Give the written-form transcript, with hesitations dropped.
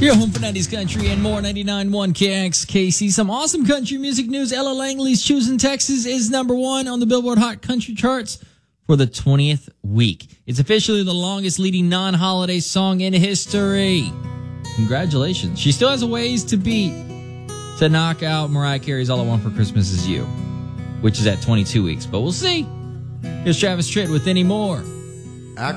Your home for 90s country and more. 99.1 KXKC. Some awesome country music news. Ella Langley's Choosing Texas is number one on the Billboard Hot Country charts for the 20th week. It's officially the longest leading non-holiday song in history. Congratulations. She still has a ways to beat to knock out Mariah Carey's All I Want for Christmas Is You, which is at 22 weeks. But we'll see. Here's Travis Tritt with Any More.